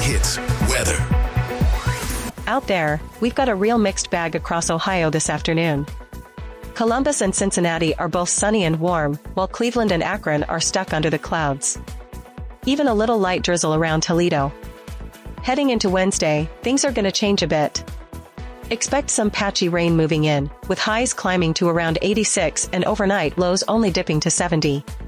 Hits weather. Out there, we've got a real mixed bag across Ohio this afternoon. Columbus and Cincinnati are both sunny and warm, while Cleveland and Akron are stuck under the clouds. Even a little light drizzle around Toledo. Heading into Wednesday, things are going to change a bit. Expect some patchy rain moving in, with highs climbing to around 86 and overnight lows only dipping to 70.